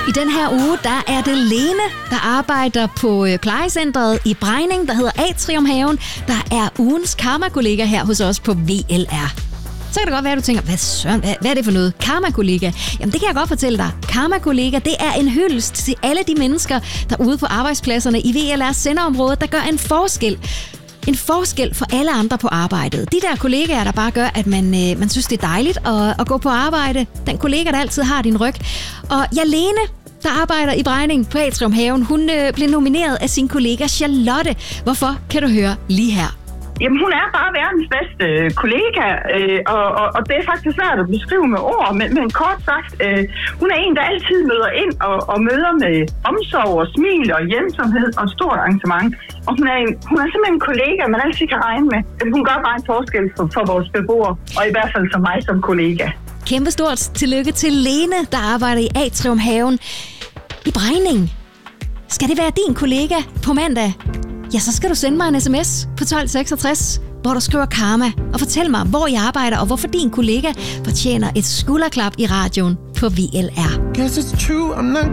I den her uge, der er det Lene, der arbejder på plejecentret i Brejning, der hedder Atriumhaven, der er ugens karma-kollega her hos os på VLR. Så kan det godt være, at du tænker, hvad er det for noget? Karma-kollega? Jamen det kan jeg godt fortælle dig. Karma-kollega, det er en hyldest til alle de mennesker, der ude på arbejdspladserne i VLR's senderområde, der gør en forskel. En forskel for alle andre på arbejdet. De der kollegaer, der bare gør, at man synes, det er dejligt at gå på arbejde. Den kollega, der altid har din ryg. Og Lene, der arbejder i Brejning på Atriumhaven, hun blev nomineret af sin kollega Charlotte. Hvorfor, kan du høre lige her. Jamen, hun er bare verdens bedste kollega, og det er faktisk svært at beskrive med ord, men kort sagt, hun er en, der altid møder ind og møder med omsorg og smil og hjælpsomhed og stort engagement. Og hun er simpelthen en kollega, man altid kan regne med. Hun gør bare en forskel for vores beboere, og i hvert fald for mig som kollega. Kæmpestort tillykke til Lene, der arbejder i Atriumhaven i Brejning. Skal det være din kollega på mandag? Ja, så skal du sende mig en sms på 1266, hvor du skriver karma, og fortæl mig, hvor jeg arbejder, og hvorfor din kollega fortjener et skulderklap i radioen på VLR.